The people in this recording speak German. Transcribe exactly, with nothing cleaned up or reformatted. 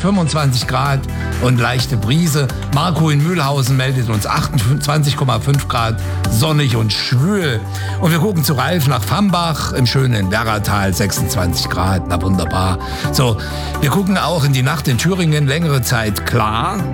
fünfundzwanzig Grad und leichte Brise. Marco in Mühlhausen meldet uns achtundzwanzig Komma fünf Grad, sonnig und schwül. Und wir gucken zu Ralf nach Fambach im schönen Werratal, sechsundzwanzig Grad, na wunderbar. So, wir gucken auch in die Nacht in Thüringen, längere Zeit klar,